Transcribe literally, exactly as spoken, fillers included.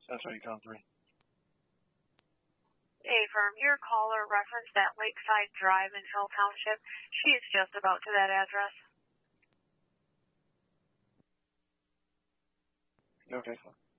That's what you come through. A-firm, your caller referenced that Lakeside Drive in Hill Township. She's just about to that address. Okay.